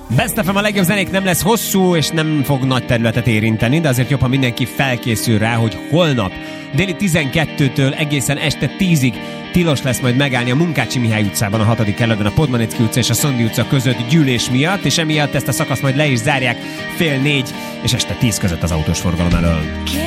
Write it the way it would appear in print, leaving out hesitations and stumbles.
Best FM, a legjobb zenék nem lesz hosszú, és nem fog nagy területet érinteni, de azért jobb, ha mindenki felkészül rá, hogy holnap déli 12-től egészen este 10-ig tilos lesz majd megállni a Munkácsi Mihály utcában, a 6. kerületben, a Podmanicki utca és a Szondi utca között gyűlés miatt, és emiatt ezt a szakaszt majd le is zárják 3:30 és este 10 között az autós forgalom elől.